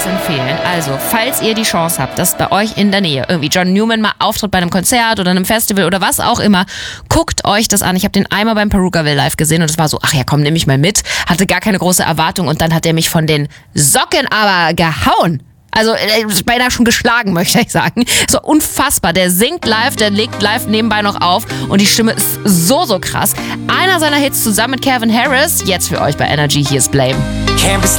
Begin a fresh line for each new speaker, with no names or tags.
empfehlen. Also, falls ihr die Chance habt, dass bei euch in der Nähe irgendwie John Newman mal auftritt bei einem Konzert oder einem Festival oder was auch immer, guckt euch das an. Ich habe den einmal beim Perukaville live gesehen und es war so, ach ja, komm, nimm mich mal mit. Hatte gar keine große Erwartung und dann hat er mich von den Socken aber gehauen. Also beinahe schon geschlagen, möchte ich sagen. So unfassbar. Der singt live, der legt live nebenbei noch auf und die Stimme ist so krass. Einer seiner Hits zusammen mit Calvin Harris, jetzt für euch bei Energy, hier ist Blame.